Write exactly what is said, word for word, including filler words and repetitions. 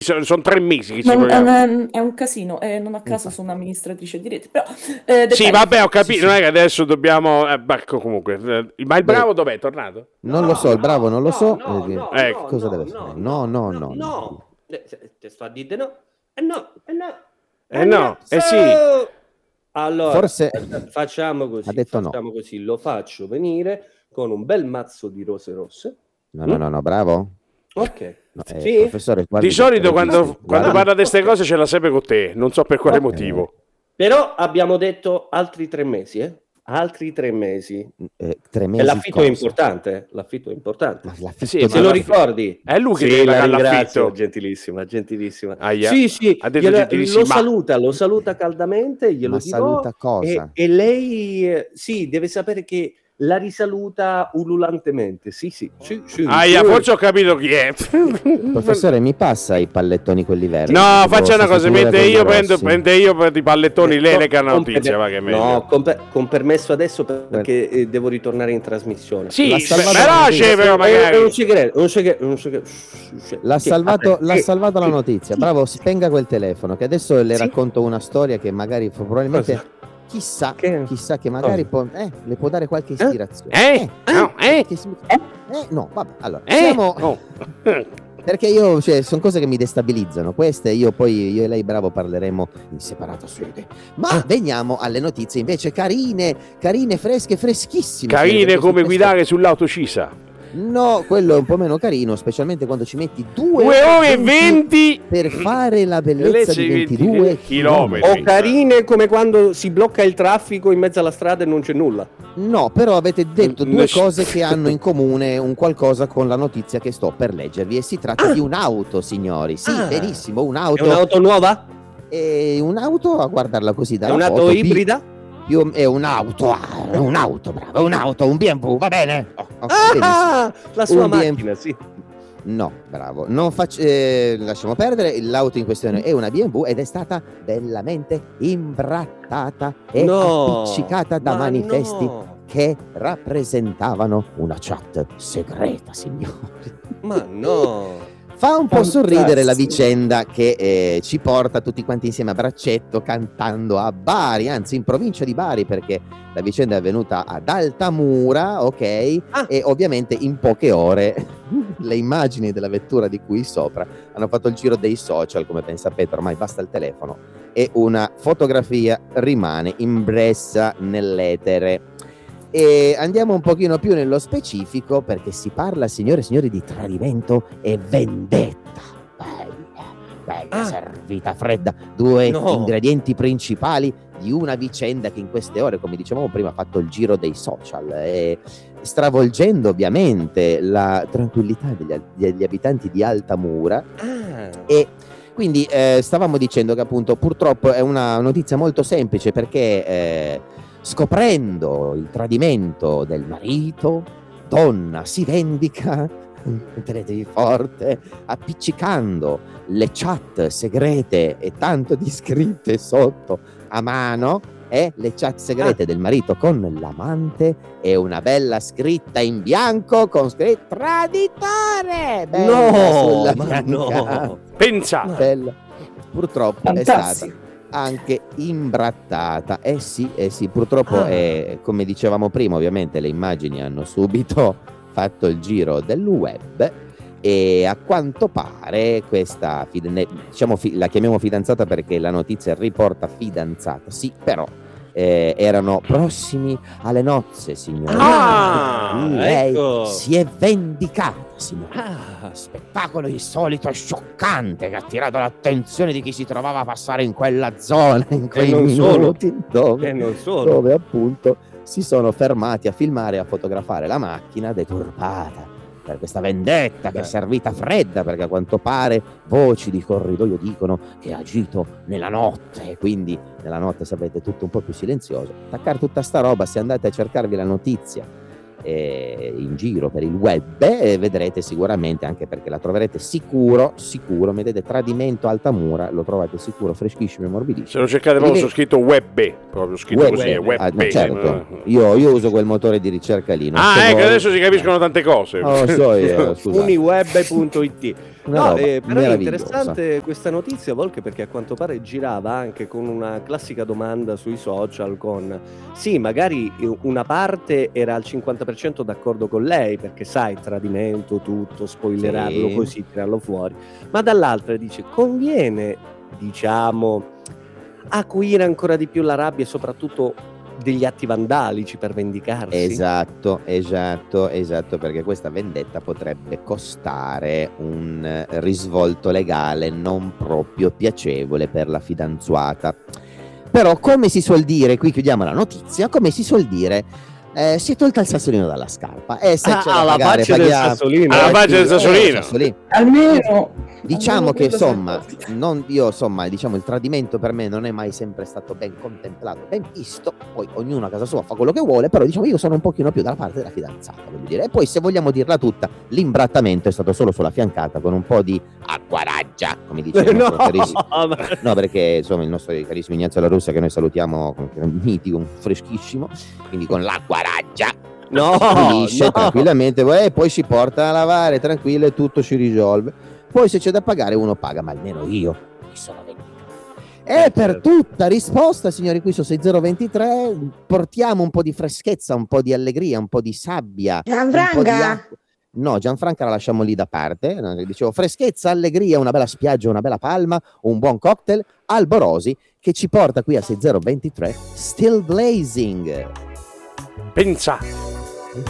sono, sono tre mesi che ci Non- proviamo. non- è un casino, e non a caso sono amministratrice di rete, però eh, Sì, dettagli. vabbè, ho capito, Sì, sì. non è che adesso dobbiamo... Eh, beh, co- comunque, eh, ma il bravo dov'è? È tornato? Non lo so, il bravo non lo no, so. No, eh, no, che Ecco. no, cosa no, deve no, fare? No, no, no, no. no. Eh, se- Te sto a dire no. Eh no, eh no. Eh no, eh sì. Allora, Forse eh, facciamo così, ha detto no. facciamo così, lo faccio venire con un bel mazzo di rose rosse. No, no, no, no, bravo. Ok. No, eh, Sì? professore, guardi Di solito che quando, registri, quando guardi. parla di queste cose ce l'ha sempre con te, non so per quale Ok. motivo. Però abbiamo detto altri tre mesi, eh? Altri tre mesi. Eh, tre E mesi l'affitto cosa? è importante, eh? L'affitto è importante. Ma l'affitto Sì, di- ma Se lo la- ricordi? È lui che Sì, deve la pagare ringrazio, l'affitto. gentilissima, gentilissima. Aia. Sì, sì, Ha detto glielo- gentilissima. lo saluta, lo saluta caldamente, glielo Ma dirò. saluta cosa? E, e lei, eh, sì, deve sapere che la risaluta ululantemente. Sì, sì, sì, sì. Aia, sì. forse ho capito chi è. Professore, mi passa i pallettoni quelli verdi? No, Devo faccia una cosa, sostituire mentre quelli io prendo, rossi. prendo io per i pallettoni, lei No, lega una con notizia, per- va che è meglio. No, con, per- con permesso adesso perché eh, devo ritornare in trasmissione. Sì, l'ha beh, salvato veloce la però Eh, magari. Un segreto, un segreto, un segreto. L'ha Sì, salvato, vabbè, l'ha sì, salvato la sì, notizia. sì. Bravo, spenga quel telefono che adesso le Sì. racconto una storia che magari probabilmente Cosa? chissà Che- chissà che magari può, eh, le può dare qualche Eh? ispirazione. Eh? No, eh? che si- Eh? eh, no, vabbè, allora, Eh? siamo Oh. perché io, cioè, sono cose che mi destabilizzano. Queste io poi, io e lei, bravo, parleremo in separata sede. Ma Ah. veniamo alle notizie invece carine, carine, fresche, freschissime. Carine Perché come su questo- guidare sull'auto Cisa. No, quello è un po' meno carino, specialmente quando ci metti due, due ore e venti per fare la bellezza Bellezza di di ventidue ventidue chilometri. chilometri. O carine come quando si blocca il traffico in mezzo alla strada e non c'è nulla. No, però avete detto N- due ness- cose che hanno in comune un qualcosa con la notizia che sto per leggervi e si tratta Ah. di un'auto, signori. Sì, Ah. benissimo, È un'auto. un'auto nuova? È un'auto, a guardarla così È dalla un'auto foto, bi- ibrida? Più, è un'auto, ah, è un'auto, bravo, è un'auto, un B M W, va bene? Oh, oh, benissimo. Ah, la sua Un B M W. macchina, sì. No, bravo, non faccio, eh, lasciamo perdere, l'auto in questione è una B M W ed è stata bellamente imbrattata e No, appiccicata da ma manifesti no. che rappresentavano una chat segreta, signori. Ma no. Fa un po' Fantastico. sorridere la vicenda che eh, ci porta tutti quanti insieme a braccetto cantando a Bari, anzi in provincia di Bari, perché la vicenda è avvenuta ad Altamura, ok? Ah. E ovviamente in poche ore le immagini della vettura di cui sopra hanno fatto il giro dei social, come ben sapete ormai basta il telefono e una fotografia rimane impressa nell'etere. E andiamo un pochino più nello specifico perché si parla, signore e signori, di tradimento e vendetta. Bella, bella Ah. servita fredda, due No. ingredienti principali di una vicenda che in queste ore, come dicevamo prima, ha fatto il giro dei social e stravolgendo ovviamente la tranquillità degli, degli abitanti di Altamura. Ah. E quindi eh, stavamo dicendo che appunto purtroppo è una notizia molto semplice perché eh, scoprendo il tradimento del marito, donna si vendica, tenetevi forte, appiccicando le chat segrete e tanto descritte sotto a mano, e le chat segrete Ah. del marito con l'amante e una bella scritta in bianco con scritto traditore. Bella No, sulla ma bianca. no. Pensate. Bella. Purtroppo è Fantastico. stata anche imbrattata. Eh sì, eh sì, purtroppo Ah. è, come dicevamo prima, ovviamente le immagini hanno subito fatto il giro del web e a quanto pare questa fide- diciamo fi- la chiamiamo fidanzata perché la notizia riporta fidanzata, sì, però eh, erano prossimi alle nozze, signori. Ah, Lei ecco. si è vendicata, signori. Ah. Spettacolo insolito e scioccante che ha attirato l'attenzione di chi si trovava a passare in quella zona in quei non minuti dove, E non solo. dove appunto si sono fermati a filmare e a fotografare la macchina deturpata per questa vendetta che Beh. è servita fredda, perché a quanto pare voci di corridoio dicono che ha agito nella notte, quindi nella notte sapete tutto un po' più silenzioso. Attaccare tutta sta roba, se andate a cercarvi la notizia eh, in giro per il web e vedrete sicuramente, anche perché la troverete sicuro, sicuro, mettete tradimento Altamura, lo trovate sicuro, freschissimo e Se morbidissimo. lo cercate proprio Rive- su scritto web, proprio scritto Web. così, è web. Ah, no, certo, io, io uso quel motore di ricerca lì. non so Ah, ecco, voi. adesso si capiscono tante cose. Non lo so io, scusate. uniweb punto it. Una No, roba eh, però è meravigliosa. interessante questa notizia, Volke, perché a quanto pare girava anche con una classica domanda sui social con sì, magari eh, una parte era al cinquanta per cento d'accordo con lei, perché sai, tradimento, tutto, spoilerarlo Sì. così, tirarlo fuori, ma dall'altra dice conviene, diciamo, acuire ancora di più la rabbia e soprattutto degli atti vandalici per vendicarsi. Esatto, esatto, esatto, perché questa vendetta potrebbe costare un eh, risvolto legale non proprio piacevole per la fidanzata. Però, come si suol dire, qui chiudiamo la notizia, come si suol dire, eh, si è tolta il sassolino dalla scarpa. E se Ah, c'è da alla pagare, faccia del paghiamo. sassolino. Alla Eh, faccia del sì, eh, sassolino. sassolino. Almeno Diciamo almeno che quello si è insomma, tolto. non, io insomma, diciamo il tradimento per me non è mai sempre stato ben contemplato, ben visto, poi ognuno a casa sua fa quello che vuole, però diciamo io sono un pochino più dalla parte della fidanzata, voglio dire. E poi se vogliamo dirla tutta, l'imbrattamento è stato solo sulla fiancata con un po' di acquaraggia, come dice il No, nostro carissimo. ma- No, perché insomma il nostro carissimo Ignazio La Russa, che noi salutiamo, che è un mitico, un freschissimo, quindi con l'acquaraggia no, si pulisce no. tranquillamente e poi si porta a lavare tranquillo e tutto si risolve. Poi se c'è da pagare uno paga, ma almeno io mi sono venduto. E Eh, per certo. tutta risposta, signori, qui su sei zero due tre portiamo un po' di freschezza, un po' di allegria, un po' di sabbia, un po' di Gianfranca, acqua. No, Gianfranca la lasciamo lì da parte. No, dicevo freschezza, allegria, una bella spiaggia, una bella palma, un buon cocktail, Alborosi, che ci porta qui a sei zero due tre Still Blazing. Pensa.